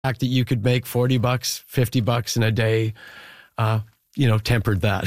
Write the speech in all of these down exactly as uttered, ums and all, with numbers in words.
fact that you could make forty bucks, fifty bucks in a day, uh, you know, tempered that.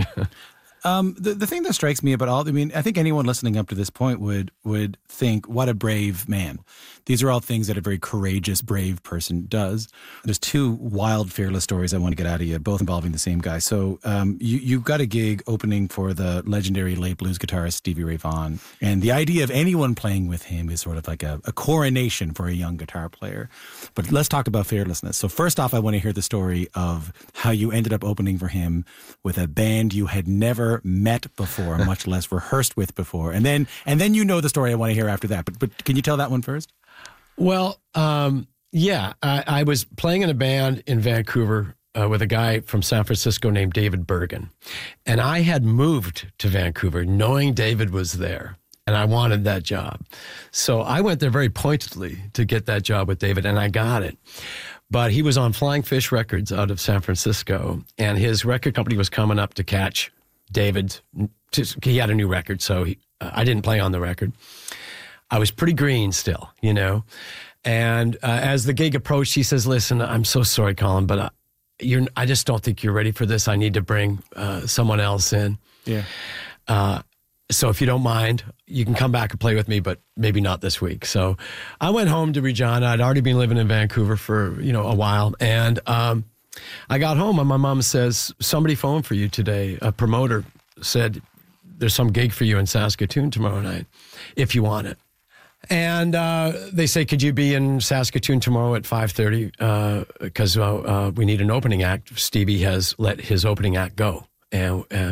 Um, the, the thing that strikes me about all, I mean, I think anyone listening up to this point would would think, what a brave man. These are all things that a very courageous, brave person does. There's two wild, fearless stories I want to get out of you, both involving the same guy. So um, you, you got a gig opening for the legendary late blues guitarist Stevie Ray Vaughan. And the idea of anyone playing with him is sort of like a, a coronation for a young guitar player. But let's talk about fearlessness. So first off, I want to hear the story of how you ended up opening for him with a band you had never met before, much less rehearsed with before. And then and then you know the story I want to hear after that. But but can you tell that one first? Well, um, yeah, I, I was playing in a band in Vancouver uh, with a guy from San Francisco named David Bergen. And I had moved to Vancouver knowing David was there. And I wanted that job. So I went there very pointedly to get that job with David, and I got it. But he was on Flying Fish Records out of San Francisco, and his record company was coming up to catch David. He had a new record, so he, uh, I didn't play on the record. I was pretty green still, you know. And uh, as the gig approached, he says, listen, I'm so sorry, Colin, but I, you're, I just don't think you're ready for this. I need to bring uh, someone else in. Yeah. Uh, so if you don't mind, you can come back and play with me, but maybe not this week. So I went home to Regina. I'd already been living in Vancouver for, you know, a while. And um, I got home and my mom says, somebody phoned for you today. A promoter said, there's some gig for you in Saskatoon tomorrow night, if you want it. And uh, they say, could you be in Saskatoon tomorrow at five thirty? Because uh, uh, uh, we need an opening act. Stevie has let his opening act go. And uh,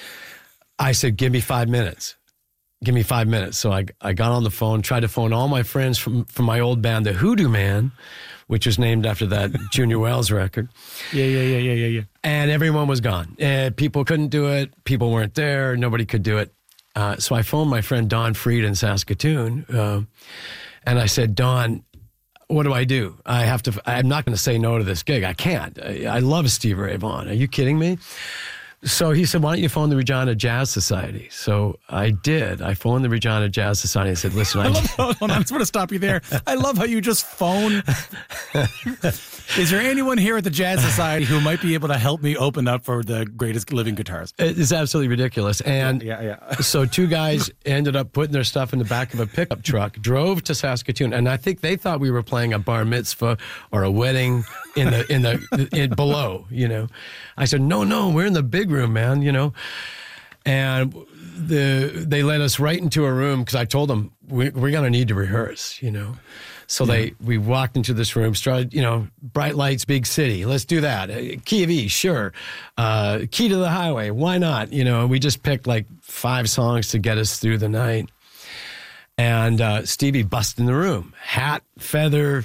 I said, give me five minutes. Give me five minutes. So I I got on the phone, tried to phone all my friends from, from my old band, the Hoodoo Man, which was named after that Junior Wells record. Yeah, yeah, yeah, yeah, yeah, yeah. And everyone was gone. And people couldn't do it. People weren't there. Nobody could do it. Uh, so I phoned my friend Don Freed in Saskatoon, uh, and I said, Don, what do I do? I have to, I'm not going to say no to this gig. I can't. I, I love Stevie Ray Vaughan. Are you kidding me? So he said, why don't you phone the Regina Jazz Society? So I did. I phoned the Regina Jazz Society and said, listen, I, I love how, hold on, I just want to stop you there. I love how you just phone. Is there anyone here at the Jazz Society who might be able to help me open up for the greatest living guitarist? It's absolutely ridiculous. And yeah, yeah, yeah. So two guys ended up putting their stuff in the back of a pickup truck, drove to Saskatoon, and I think they thought we were playing a bar mitzvah or a wedding in the in the in, below, you know. I said, no, no, we're in the big room, man, you know. And the they led us right into a room because I told them we, we're going to need to rehearse, you know. So yeah. they we walked into this room, started, you know, bright lights, big city. Let's do that. Key of E, sure. Uh, Key to the Highway, why not? You know, we just picked like five songs to get us through the night. And uh, Stevie bust in the room. Hat, feather,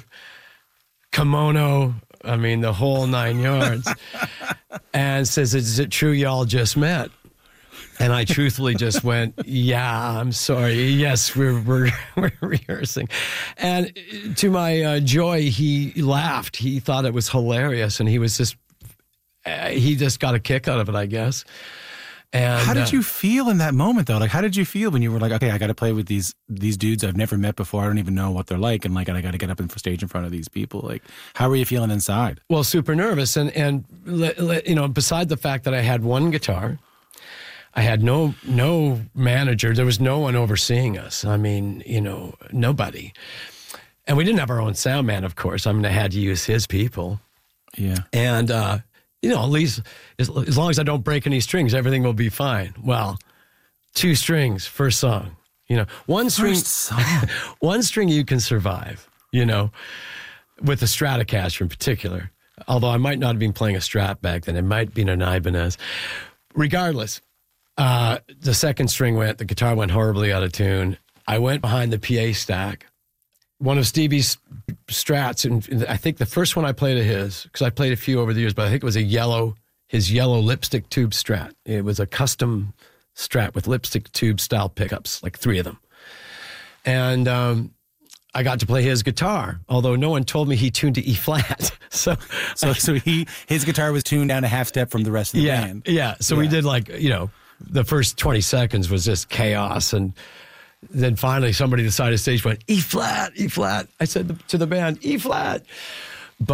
kimono, I mean, the whole nine yards. And says, is it true y'all just met? And I truthfully just went, yeah, I'm sorry. Yes, we're we're, we're rehearsing. And to my uh, joy, he laughed. He thought it was hilarious. And he was just, uh, he just got a kick out of it, I guess. And how did uh, you feel in that moment, though? Like, how did you feel when you were like, okay, I got to play with these these dudes I've never met before. I don't even know what they're like. And like, I got to get up on stage in front of these people. Like, how were you feeling inside? Well, super nervous. And, and you know, beside the fact that I had one guitar, I had no no manager. There was no one overseeing us. I mean, you know, nobody. And we didn't have our own sound man, of course. I mean, I had to use his people. Yeah. And, uh, you know, at least as, as long as I don't break any strings, everything will be fine. Well, two strings, first song. You know, one string, one string you can survive, you know, with the Stratocaster in particular. Although I might not have been playing a Strat back then. It might have been an Ibanez. Regardless, Uh, the second string went, the guitar went horribly out of tune. I went behind the P A stack. One of Stevie's Strats, and I think the first one I played of his, because I played a few over the years, but I think it was a yellow, his yellow lipstick tube Strat. It was a custom Strat with lipstick tube style pickups, like three of them. And um, I got to play his guitar, although no one told me he tuned to E flat. so, so, so he his guitar was tuned down a half step from the rest of the yeah, band. Yeah. So yeah. we did like, you know, the first twenty seconds was just chaos. And then finally somebody decided stage went, E flat, E flat. I said to the band, E flat.